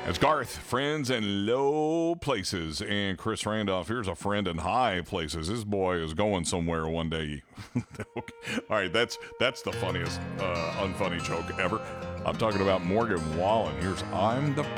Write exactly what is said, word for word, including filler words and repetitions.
It's Garth, friends in low places, and Chris Randolph. Here's a friend in high places. This boy is going somewhere one day. Okay. All right, that's that's the funniest uh, unfunny joke ever. I'm talking about Morgan Wallen. Here's I'm the